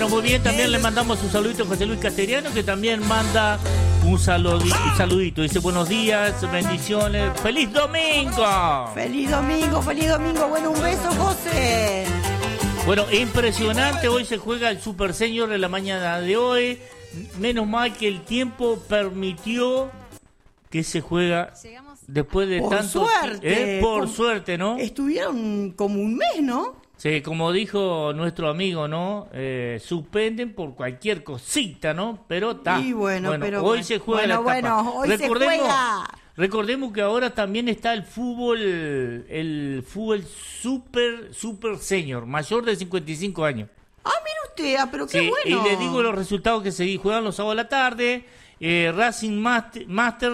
Muy bien, también le mandamos un saludito a José Luis Castellano, que también manda un saludito. Dice buenos días, bendiciones, ¡feliz domingo! ¡Feliz domingo, feliz domingo! Bueno, un beso, José. Bueno, impresionante, hoy se juega el Super Senior en la mañana de hoy. Menos mal que el tiempo permitió que se juega después de tanto... Suerte. Por suerte, ¿no? Estuvieron como un mes, ¿no? Sí, como dijo nuestro amigo, ¿no? Suspenden por cualquier cosita, ¿no? Pero está. Y bueno, pero hoy se juega la etapa. Bueno, hoy se juega. Recordemos que ahora también está el fútbol super senior, mayor de 55 años. Ah, mire usted, pero qué sí, bueno. Y le digo los resultados que se juegan los sábados a la tarde. Racing Master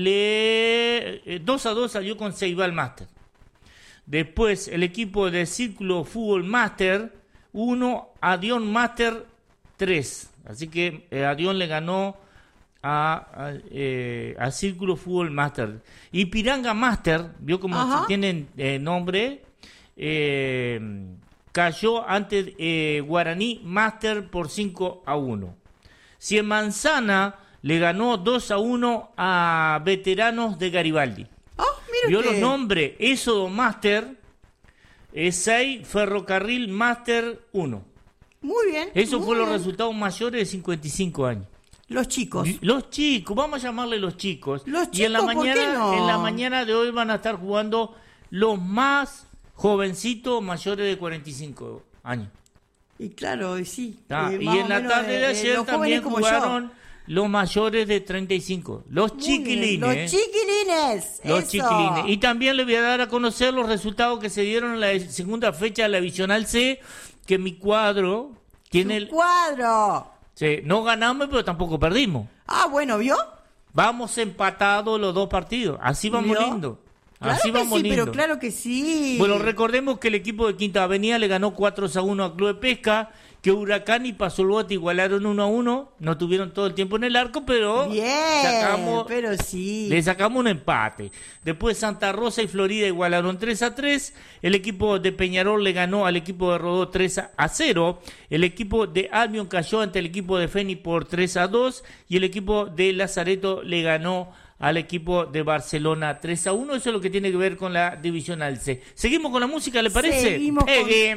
2-2 salió con Ceibal Master. Después el equipo de Círculo Fútbol Master 1, Adión Master 3. Así que Adión le ganó a Círculo Fútbol Master. Y Piranga Master, vio como tienen nombre, cayó ante Guaraní Master por 5-1. Cien Manzana le ganó 2-1 a Veteranos de Garibaldi. Vio los nombres: Éxodo Master 6, Ferrocarril Master 1. Muy bien. Esos fueron los resultados mayores de 55 años. Los chicos. Los chicos, vamos a llamarle los chicos. Los chicos, y en la ¿por qué no? En la mañana de hoy van a estar jugando los más jovencitos mayores de 45 años. Y claro, sí. Y en la tarde de ayer también jugaron los mayores de 35, los chiquilines. Los chiquilines. Los chiquilines. Y también le voy a dar a conocer los resultados que se dieron en la segunda fecha de la Divisional C, que mi cuadro tiene cuadro. Sí, no ganamos, pero tampoco perdimos. Ah, bueno, ¿vio? Vamos empatados los dos partidos. Así vamos lindo. Claro Así vamos lindo. Pero claro que sí. Bueno, recordemos que el equipo de Quinta Avenida le ganó 4-1 a Club de Pesca, que Huracán y Paso el Bote igualaron 1-1, no tuvieron todo el tiempo en el arco, pero le sacamos un empate. Después Santa Rosa y Florida igualaron 3-3, el equipo de Peñarol le ganó al equipo de Rodó 3-0, el equipo de Albion cayó ante el equipo de Fénix por 3-2 y el equipo de Lazareto le ganó al equipo de Barcelona 3-1. Eso es lo que tiene que ver con la Divisional C. Seguimos con la música, ¿le parece? Seguimos